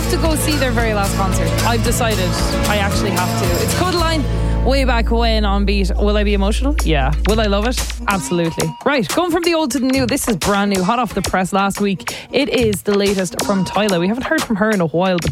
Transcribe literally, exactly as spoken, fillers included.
have to go see their very last concert. I've decided I actually have to. It's Codaline. Way back when on Beat. Will I be emotional? Yeah. Will I love it? Absolutely. Right, going from the old to the new. This is brand new, hot off the press last week. It is the latest from Tyla. We haven't heard from her in a while, but